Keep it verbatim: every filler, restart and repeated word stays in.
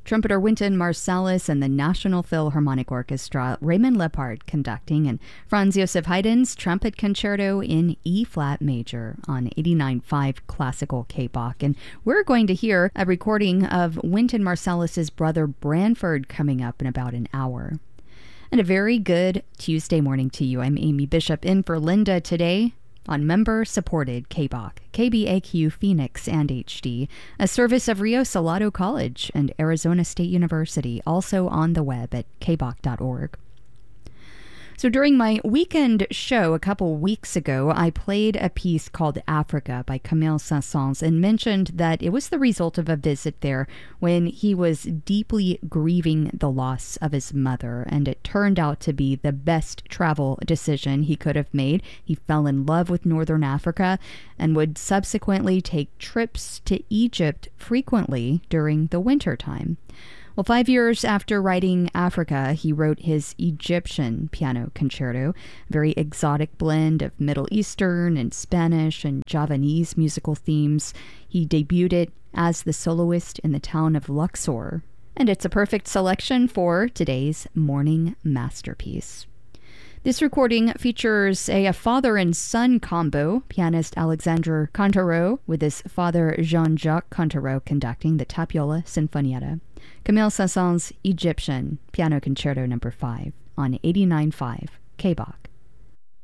trumpeter Wynton Marsalis and the National Philharmonic Orchestra, Raymond Leppard conducting, and Franz Josef Haydn's Trumpet Concerto in E-flat major on eighty-nine point five Classical K-Bach. And we're going to hear a recording of Wynton Marsalis's brother Branford coming up in about an hour. And a very good Tuesday morning to you. I'm Amy Bishop in for Linda today on member-supported K-Bach, K B A Q Phoenix and H D, a service of Rio Salado College and Arizona State University, also on the web at k bach dot org. So during my weekend show a couple weeks ago, I played a piece called Africa by Camille Saint-Saëns and mentioned that it was the result of a visit there when he was deeply grieving the loss of his mother, and it turned out to be the best travel decision he could have made. He fell in love with Northern Africa and would subsequently take trips to Egypt frequently during the winter time. Well, five years after writing Africa, he wrote his Egyptian piano concerto, a very exotic blend of Middle Eastern and Spanish and Javanese musical themes. He debuted it as the soloist in the town of Luxor, and it's a perfect selection for today's morning masterpiece. This recording features a, a father and son combo, pianist Alexandre Cantereau with his father Jean-Jacques Cantereau conducting the Tapiola Sinfonietta. Camille Saint-Saëns' Egyptian Piano Concerto number five on eighty-nine point five K-Bach.